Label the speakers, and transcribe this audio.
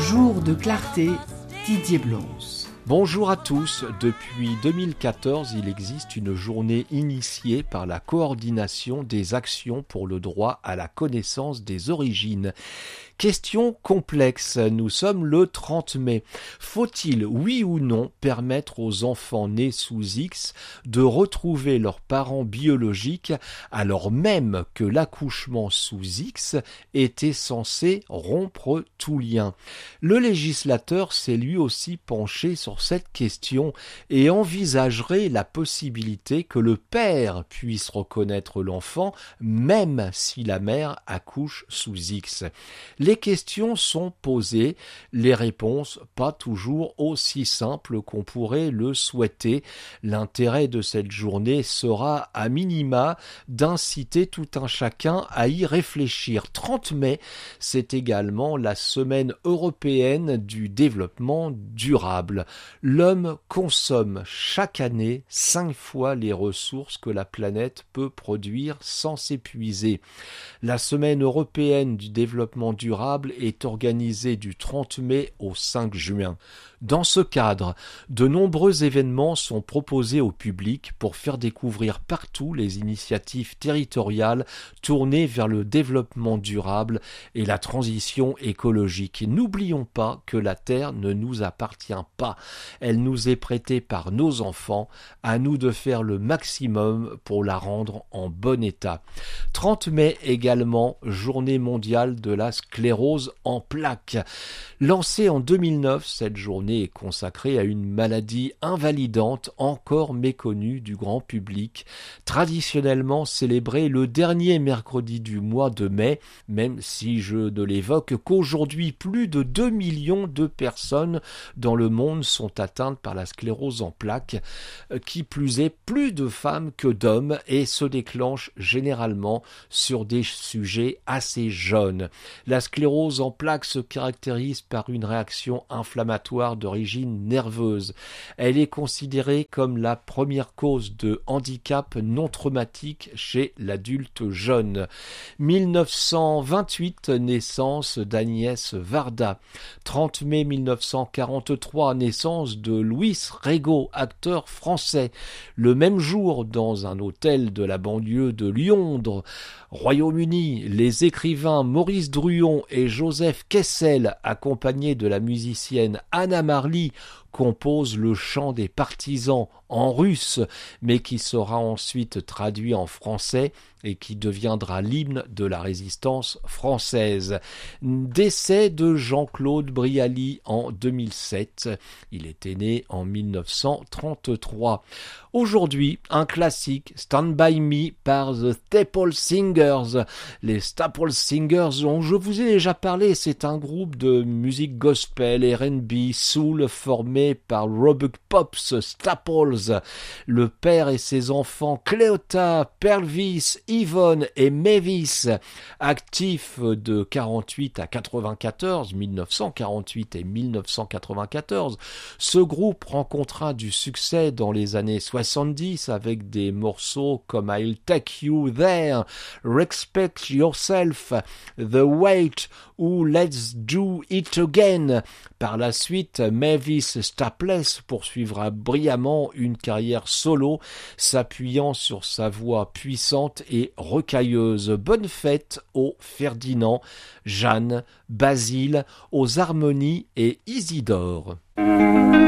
Speaker 1: Jour de clarté, Didier Blons.
Speaker 2: Bonjour à tous. Depuis 2014, il existe une journée initiée par la coordination des actions pour le droit à la connaissance des origines. Question complexe, nous sommes le 30 mai. Faut-il, oui ou non, permettre aux enfants nés sous X de retrouver leurs parents biologiques alors même que l'accouchement sous X était censé rompre tout lien? Le législateur s'est lui aussi penché sur cette question et envisagerait la possibilité que le père puisse reconnaître l'enfant même si la mère accouche sous X. Les questions sont posées, les réponses pas toujours aussi simples qu'on pourrait le souhaiter. L'intérêt de cette journée sera à minima d'inciter tout un chacun à y réfléchir. 30 mai, c'est également la semaine européenne du développement durable. L'homme consomme chaque année 5 fois les ressources que la planète peut produire sans s'épuiser. La semaine européenne du développement durable est organisée du 30 mai au 5 juin. Dans ce cadre, de nombreux événements sont proposés au public pour faire découvrir partout les initiatives territoriales tournées vers le développement durable et la transition écologique. N'oublions pas que la Terre ne nous appartient pas. Elle nous est prêtée par nos enfants. À nous de faire le maximum pour la rendre en bon état. 30 mai également, journée mondiale de la sclérose en plaques. Lancée en 2009, cette journée est consacrée à une maladie invalidante encore méconnue du grand public, traditionnellement célébrée le dernier mercredi du mois de mai, même si je ne l'évoque qu'aujourd'hui plus de 2 millions de personnes dans le monde sont atteintes par la sclérose en plaques, qui plus est plus de femmes que d'hommes et se déclenche généralement sur des sujets assez jeunes. La sclérose en plaques se caractérise par une réaction inflammatoire d'origine nerveuse. Elle est considérée comme la première cause de handicap non traumatique chez l'adulte jeune. 1928, naissance d'Agnès Varda. 30 mai 1943, naissance de Louis Rego, acteur français. Le même jour, dans un hôtel de la banlieue de Londres, Royaume-Uni, les écrivains Maurice Druon et Joseph Kessel, accompagnés de la musicienne Anna Marley, compose le chant des partisans en russe, mais qui sera ensuite traduit en français et qui deviendra l'hymne de la résistance française. Décès de Jean-Claude Brialy en 2007. Il était né en 1933. Aujourd'hui, un classique, Stand By Me par The Staple Singers. Les Staple Singers dont je vous ai déjà parlé, c'est un groupe de musique gospel, R&B, soul formé par Robert Pops Staples. Le père et ses enfants Cléota, Pervis, Yvonne et Mavis, actifs de 48 à 94, 1948 et 1994. Ce groupe rencontra du succès dans les années 70 avec des morceaux comme I'll Take You There, Respect Yourself, The Wait ou Let's Do It Again. Par la suite, Mavis Staples poursuivra brillamment une carrière solo, s'appuyant sur sa voix puissante et rocailleuse. Bonne fête aux Ferdinand, Jeanne, Basile, aux Harmonies et Isidore.